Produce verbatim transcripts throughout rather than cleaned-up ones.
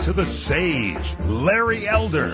to the sage, Larry Elder.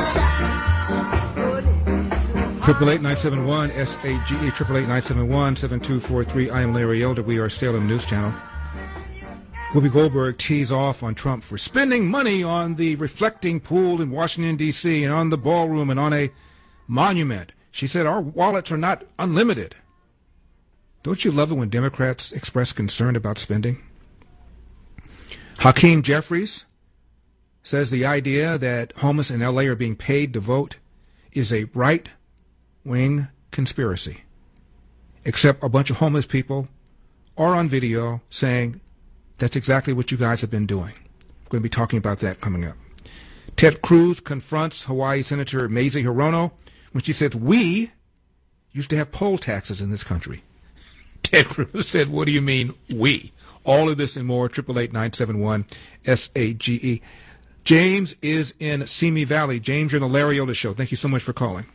Triple eight nine seven one S A G E triple eight nine seven one seven two four three. I am Larry Elder. We are Salem News Channel. Whoopi Goldberg tees off on Trump for spending money on the reflecting pool in Washington, D C, and on the ballroom and on a monument. She said our wallets are not unlimited. Don't you love it when Democrats express concern about spending? Hakeem Jeffries says the idea that homeless in L A are being paid to vote is a right-wing conspiracy. Except a bunch of homeless people are on video saying that's exactly what you guys have been doing. We're going to be talking about that coming up. Ted Cruz confronts Hawaii Senator Mazie Hirono when she says we used to have poll taxes in this country. Ted Cruz said, what do you mean, we? All of this and more, triple eight nine seven one S A G E. James is in Simi Valley. James, you're on the Larry Elder Show. Thank you so much for calling.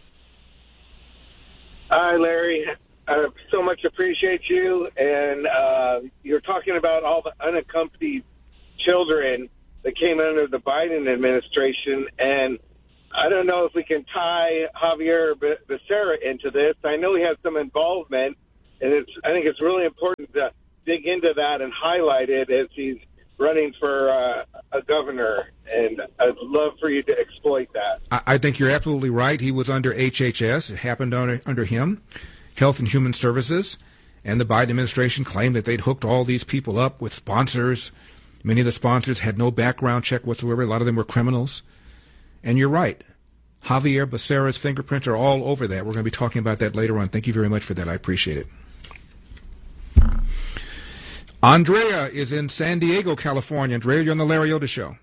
Hi, Larry. I so much appreciate you. And uh, you're talking about all the unaccompanied children that came under the Biden administration. And I don't know if we can tie Javier Becerra into this. I know he has some involvement. And it's, I think it's really important to dig into that and highlight it as he's running for uh, a governor. And I'd love for you to exploit that. I, I think you're absolutely right. He was under H H S. It happened under, under him, Health and Human Services. And the Biden administration claimed that they'd hooked all these people up with sponsors. Many of the sponsors had no background check whatsoever. A lot of them were criminals. And you're right. Javier Becerra's fingerprints are all over that. We're going to be talking about that later on. Thank you very much for that. I appreciate it. Andrea is in San Diego, California. Andrea, you're on the Larry Elder Show.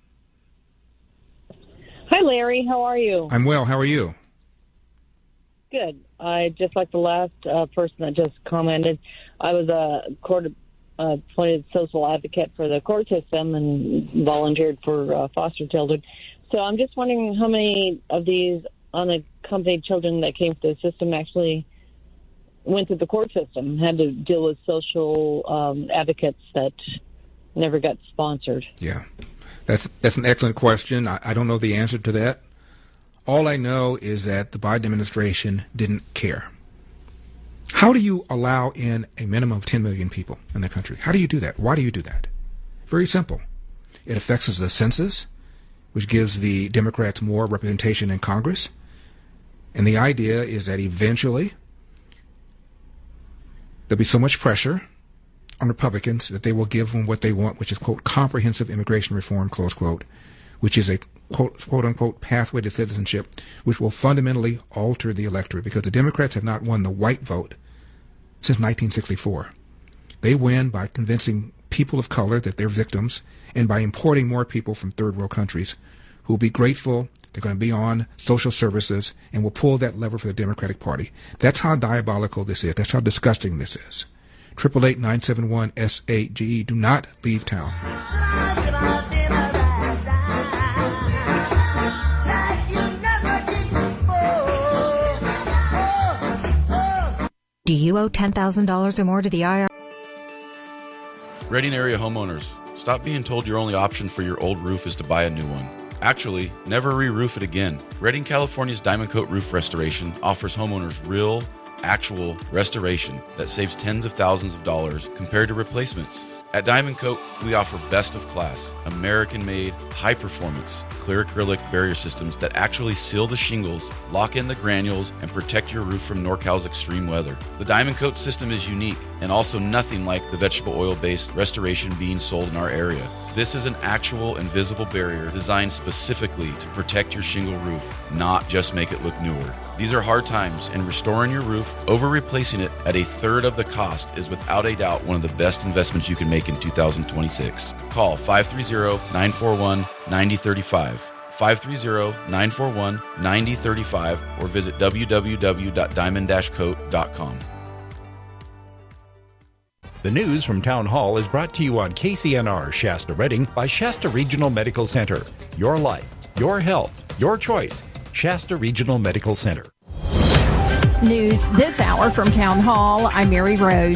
Hi, Larry. How are you? I'm well. How are you? Good. I just like the last uh, person that just commented. I was a court uh, appointed social advocate for the court system and volunteered for uh, foster children. So I'm just wondering how many of these unaccompanied children that came through the system actually went through the court system, had to deal with social um, advocates that never got sponsored. Yeah, that's that's an excellent question. I, I don't know the answer to that. All I know is that the Biden administration didn't care. How do you allow in a minimum of ten million people in the country? How do you do that? Why do you do that? Very simple. It affects the census, which gives the Democrats more representation in Congress. And the idea is that eventually there'll be so much pressure on Republicans that they will give them what they want, which is, quote, comprehensive immigration reform, close quote, which is a, quote, quote unquote, pathway to citizenship, which will fundamentally alter the electorate because the Democrats have not won the white vote since nineteen sixty-four. They win by convincing people of color that they're victims and by importing more people from third world countries who will be grateful. They're going to be on social services and will pull that lever for the Democratic Party. That's how diabolical this is. That's how disgusting this is. Triple eight nine seven one S A G E. Do not leave town. Do you owe ten thousand dollars or more to the I R S? Reading area homeowners, stop being told your only option for your old roof is to buy a new one. Actually, never re-roof it again. Redding, California's Diamond Coat Roof Restoration offers homeowners real, actual restoration that saves tens of thousands of dollars compared to replacements. At Diamond Coat, we offer best of class, American-made, high-performance, clear acrylic barrier systems that actually seal the shingles, lock in the granules, and protect your roof from NorCal's extreme weather. The Diamond Coat system is unique and also nothing like the vegetable oil-based restoration being sold in our area. This is an actual invisible barrier designed specifically to protect your shingle roof, not just make it look newer. These are hard times, and restoring your roof over replacing it at a third of the cost is without a doubt one of the best investments you can make in two thousand twenty-six. Call five three zero, nine four one, nine zero three five, five three zero, nine four one, nine zero three five, or visit w w w dot diamond dash coat dot com. The news from Town Hall is brought to you on K C N R Shasta Redding by Shasta Regional Medical Center. Your life, your health, your choice. Shasta Regional Medical Center. News this hour from Town Hall. I'm Mary Rose.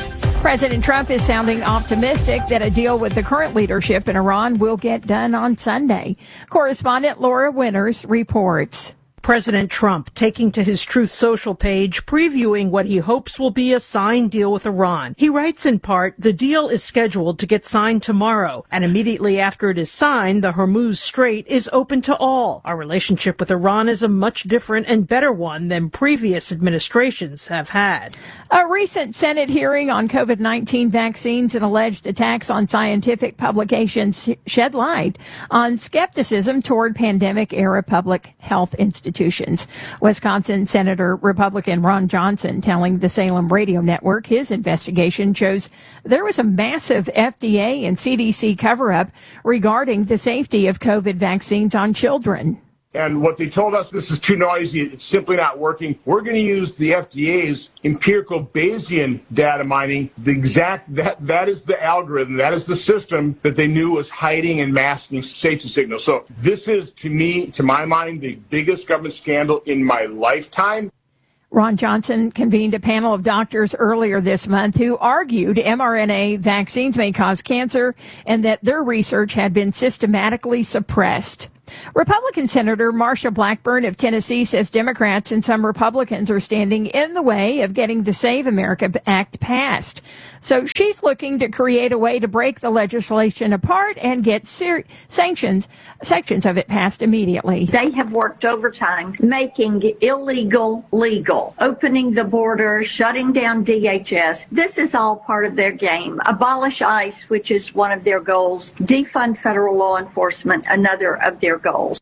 President Trump is sounding optimistic that a deal with the current leadership in Iran will get done on Sunday. Correspondent Laura Winters reports. President Trump taking to his Truth Social page, previewing what he hopes will be a signed deal with Iran. He writes in part, the deal is scheduled to get signed tomorrow, and immediately after it is signed, the Hormuz Strait is open to all. Our relationship with Iran is a much different and better one than previous administrations have had. A recent Senate hearing on COVID nineteen vaccines and alleged attacks on scientific publications shed light on skepticism toward pandemic-era public health institutions. Wisconsin Senator Republican Ron Johnson telling the Salem Radio Network his investigation shows there was a massive F D A and C D C cover-up regarding the safety of COVID vaccines on children. And what they told us, this is too noisy, it's simply not working. We're going to use the F D A's empirical Bayesian data mining. The exact, that, that is the algorithm, that is the system that they knew was hiding and masking safety signals. So this is, to me, to my mind, the biggest government scandal in my lifetime. Ron Johnson convened a panel of doctors earlier this month who argued mRNA vaccines may cause cancer and that their research had been systematically suppressed. Republican Senator Marsha Blackburn of Tennessee says Democrats and some Republicans are standing in the way of getting the Save America Act passed. So she's looking to create a way to break the legislation apart and get ser- sanctions, sections of it passed immediately. They have worked overtime, making illegal legal, opening the border, shutting down D H S. This is all part of their game. Abolish ICE, which is one of their goals. Defund federal law enforcement, another of their goals.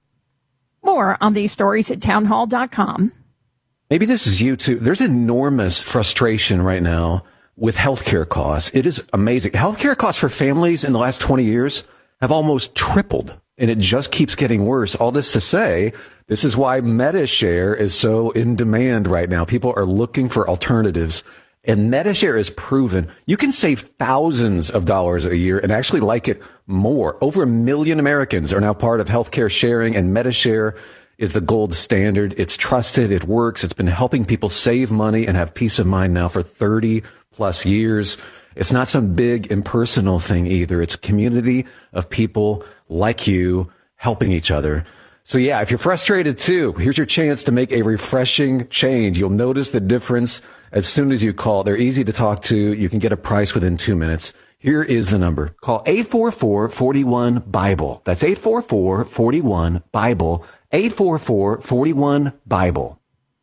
More on these stories at townhall dot com. Maybe this is you too. There's enormous frustration right now with healthcare costs. It is amazing. Healthcare costs for families in the last twenty years have almost tripled, and it just keeps getting worse. All this to say, this is why MediShare is so in demand right now. People are looking for alternatives, and MediShare is proven you can save thousands of dollars a year and actually like it more. Over a million Americans are now part of healthcare sharing, and MediShare is the gold standard. It's trusted. It works. It's been helping people save money and have peace of mind now for thirty plus years. It's not some big impersonal thing either. It's a community of people like you helping each other. So yeah, if you're frustrated too, here's your chance to make a refreshing change. You'll notice the difference as soon as you call. They're easy to talk to. You can get a price within two minutes. Here is the number. Call eight four four, four one, BIBLE. That's eight four four, four one, BIBLE. eight four four, four one, BIBLE.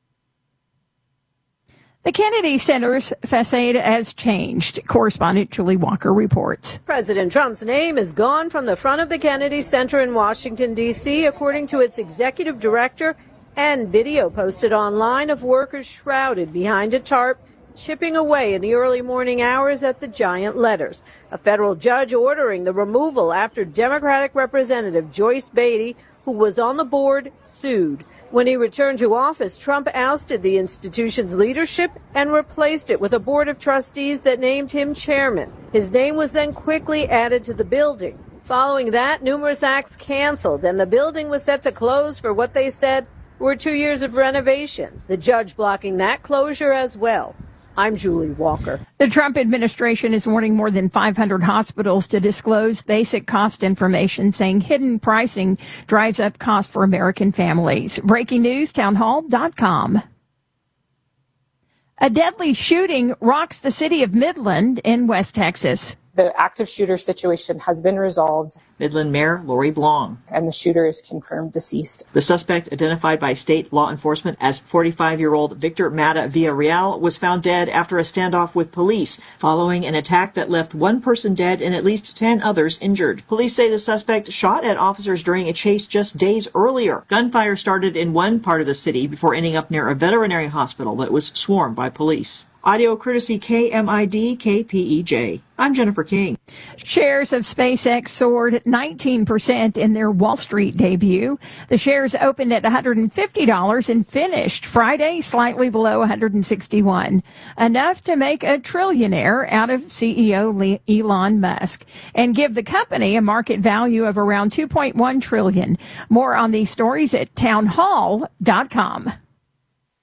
The Kennedy Center's facade has changed. Correspondent Julie Walker reports. President Trump's name is gone from the front of the Kennedy Center in Washington, D C, according to its executive director, and video posted online of workers shrouded behind a tarp, chipping away in the early morning hours at the giant letters. A federal judge ordering the removal after Democratic Representative Joyce Beatty, who was on the board, sued. When he returned to office, Trump ousted the institution's leadership and replaced it with a board of trustees that named him chairman. His name was then quickly added to the building. Following that, numerous acts canceled, and the building was set to close for what they said were two years of renovations, the judge blocking that closure as well. I'm Julie Walker. The Trump administration is warning more than five hundred hospitals to disclose basic cost information, saying hidden pricing drives up costs for American families. Breaking news, townhall dot com. A deadly shooting rocks the city of Midland in West Texas. The active shooter situation has been resolved. Midland Mayor Lori Blong. And the shooter is confirmed deceased. The suspect, identified by state law enforcement as forty-five-year-old Victor Mata Villarreal, was found dead after a standoff with police following an attack that left one person dead and at least ten others injured. Police say the suspect shot at officers during a chase just days earlier. Gunfire started in one part of the city before ending up near a veterinary hospital that was swarmed by police. Audio courtesy K M I D K P E J. I'm Jennifer King. Shares of SpaceX soared nineteen percent in their Wall Street debut. The shares opened at one hundred fifty dollars and finished Friday slightly below one hundred sixty-one dollars, enough to make a trillionaire out of C E O Elon Musk and give the company a market value of around two point one trillion dollars. More on these stories at townhall dot com.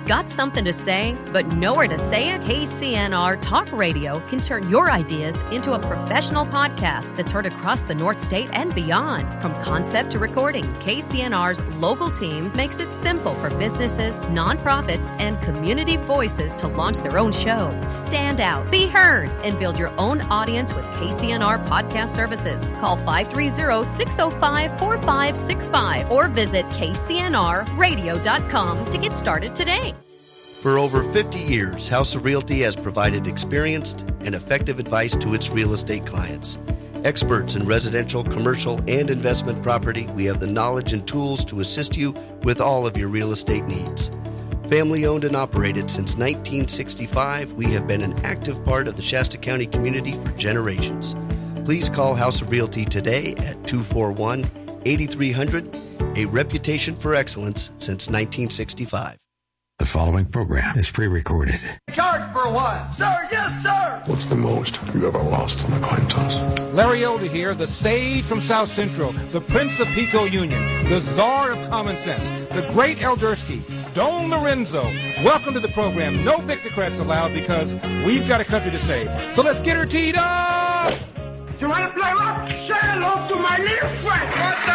Got something to say, but nowhere to say it? K C N R Talk Radio can turn your ideas into a professional podcast that's heard across the North State and beyond. From concept to recording, K C N R's local team makes it simple for businesses, nonprofits, and community voices to launch their own show. Stand out, be heard, and build your own audience with K C N R Podcast Services. Call five three zero, six zero five, four five six five or visit K C N R radio dot com to get started today. For over fifty years, House of Realty has provided experienced and effective advice to its real estate clients. Experts in residential, commercial, and investment property, we have the knowledge and tools to assist you with all of your real estate needs. Family owned and operated since nineteen sixty-five, we have been an active part of the Shasta County community for generations. Please call House of Realty today at two four one, eight three hundred, a reputation for excellence since nineteen sixty-five. The following program is pre-recorded. Charge for a while. Sir, yes, sir. What's the most you ever lost on a coin toss? Larry Elder here, the sage from South Central, the Prince of Pico Union, the czar of common sense, the great Eldersky, Don Lorenzo. Welcome to the program. No Victocrats allowed because we've got a country to save. So let's get her teed up. You want to play rock? Say hello to my little friend. What the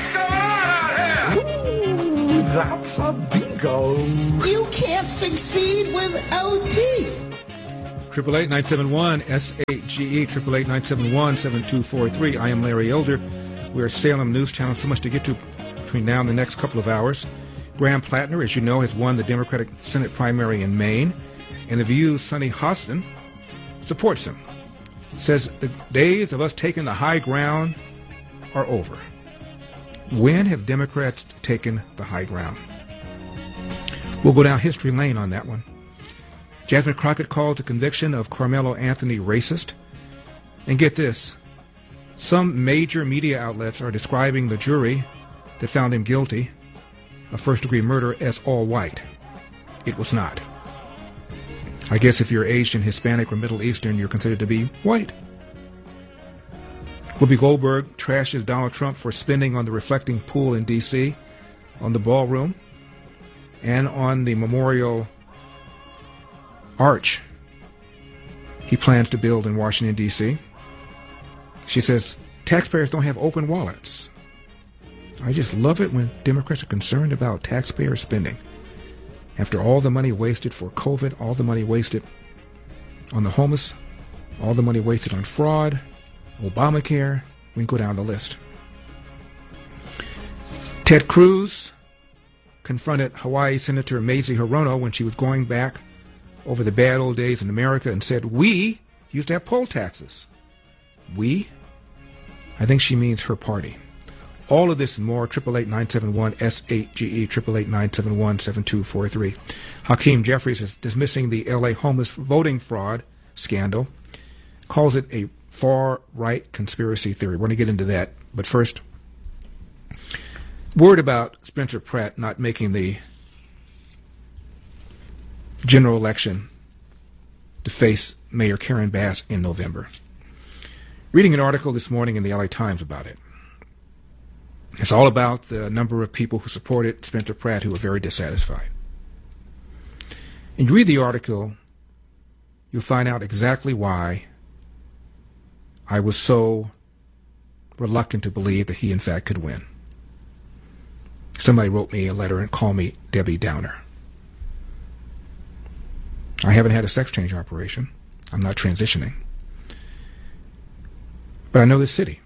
hell's going on out here? Ooh, that's a bingo. You can't succeed without teeth. Triple eight nine seven one S eight G E triple eight nine seven one seven two four three. I am Larry Elder. We're Salem News Channel. So much to get to between now and the next couple of hours. Graham Plattner, as you know, has won the Democratic Senate primary in Maine, and the View's Sonny Hostin supports him. Says the days of us taking the high ground are over. When have Democrats taken the high ground? We'll go down history lane on that one. Jasmine Crockett called the conviction of Carmelo Anthony racist. And get this, some major media outlets are describing the jury that found him guilty of first-degree murder as all white. It was not. I guess if you're Asian, Hispanic, or Middle Eastern, you're considered to be white. Whoopi Goldberg trashes Donald Trump for spending on the reflecting pool in D C, on the ballroom, and on the memorial arch he plans to build in Washington, D C. She says taxpayers don't have open wallets. I just love it when Democrats are concerned about taxpayer spending. After all the money wasted for COVID, all the money wasted on the homeless, all the money wasted on fraud, Obamacare, we can go down the list. Ted Cruz confronted Hawaii Senator Mazie Hirono when she was going back over the bad old days in America and said, we used to have poll taxes. We? I think she means her party. All of this and more, triple eight nine seven one S eight G E, triple eight nine seven one seven two four three. Hakeem Jeffries is dismissing the L A homeless voting fraud scandal, calls it a far-right conspiracy theory. We're going to get into that. But first, word about Spencer Pratt not making the general election to face Mayor Karen Bass in November. Reading an article this morning in the L A Times about it. It's all about the number of people who supported Spencer Pratt who were very dissatisfied. And you read the article, you'll find out exactly why I was so reluctant to believe that he, in fact, could win. Somebody wrote me a letter and called me Debbie Downer. I haven't had a sex change operation. I'm not transitioning. But I know this city.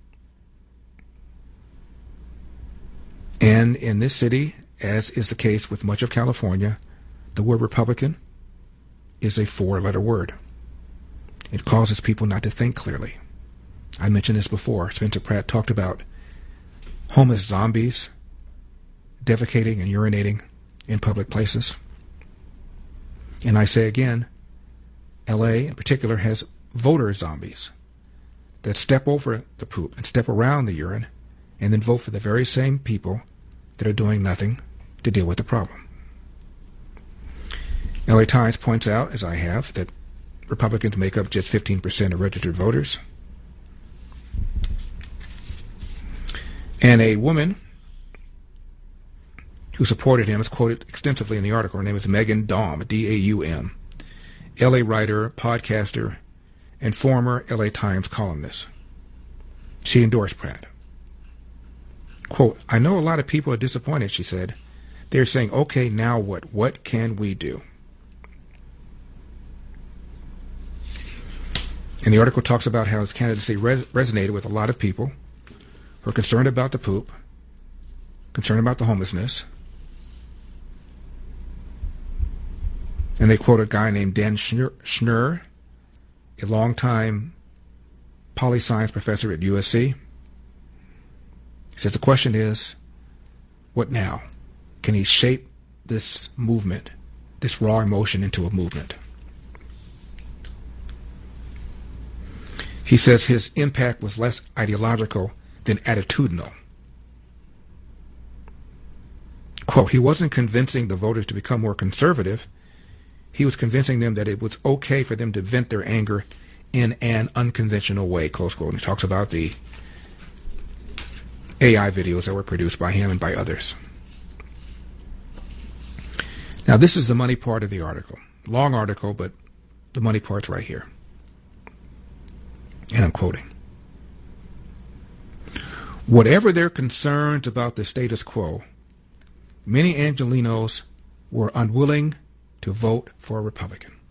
And in this city, as is the case with much of California, the word Republican is a four-letter word. It causes people not to think clearly. I mentioned this before. Spencer Pratt talked about homeless zombies defecating and urinating in public places. And I say again, L A in particular has voter zombies that step over the poop and step around the urine and then vote for the very same people that are doing nothing to deal with the problem. L A Times points out, as I have, that Republicans make up just fifteen percent of registered voters. And a woman who supported him, is quoted extensively in the article. Her name is Megan Daum, D A U M, L A writer, podcaster, and former L A Times columnist. She endorsed Pratt. Quote, I know a lot of people are disappointed, she said. They're saying, okay, now what? What can we do? And the article talks about how his candidacy res- resonated with a lot of people who are concerned about the poop, concerned about the homelessness. And they quote a guy named Dan Schnur, Schnur a longtime poli-science professor at U S C. He says the question is, what now? Can he shape this movement, this raw emotion, into a movement? He says his impact was less ideological than attitudinal. Quote, he wasn't convincing the voters to become more conservative. He was convincing them that it was okay for them to vent their anger in an unconventional way, close quote. And he talks about the A I videos that were produced by him and by others. Now, this is the money part of the article. Long article, but the money part's right here. And I'm quoting. Whatever their concerns about the status quo, many Angelenos were unwilling to vote for a Republican.